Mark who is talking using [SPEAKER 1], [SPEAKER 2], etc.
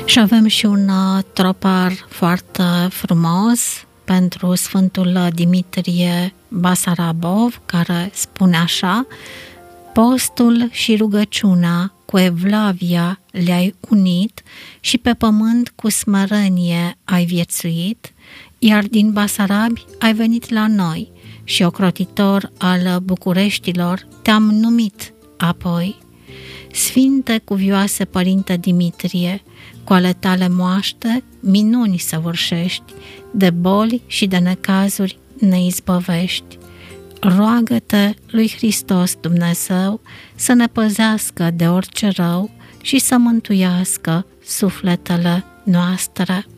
[SPEAKER 1] Și avem și un tropar foarte frumos pentru Sfântul Dimitrie Basarabov, care spune așa: postul și rugăciunea cu evlavia le-ai unit și pe pământ cu smerenie ai viețuit, iar din Basarabi ai venit la noi și ocrotitor al Bucureștilor te-am numit apoi. Sfinte cuvioase Părinte Dimitrie, cu ale tale moaște minuni săvârșești, de boli și de necazuri ne izbăvești. Roagă-te lui Hristos Dumnezeu să ne păzească de orice rău și să mântuiască sufletele noastre.